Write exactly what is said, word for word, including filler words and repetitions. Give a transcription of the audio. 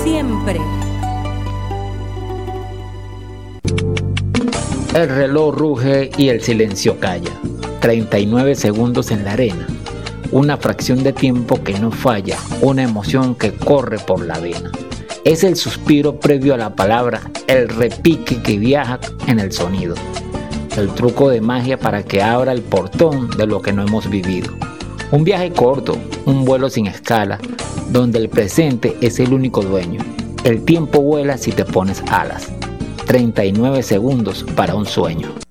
siempre. El reloj ruge y el silencio calla. treinta y nueve segundos en la arena. Una fracción de tiempo que no falla, una emoción que corre por la vena. Es el suspiro previo a la palabra, el repique que viaja en el sonido. El truco de magia para que abra el portón de lo que no hemos vivido. Un viaje corto, un vuelo sin escala, donde el presente es el único dueño. El tiempo vuela si te pones alas. treinta y nueve segundos para un sueño.